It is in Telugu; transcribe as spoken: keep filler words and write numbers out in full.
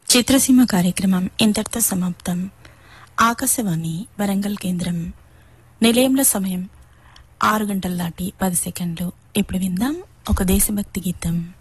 చిత్రసీమ కార్యక్రమం ఇంతటితో సమాప్తం. ఆకాశవాణి వరంగల్ కేంద్రం. నిలయంలో సమయం ఆరు గంటల దాటి పది సెకండ్లు. ఇప్పుడు విందాం ఒక దేశభక్తి గీతం.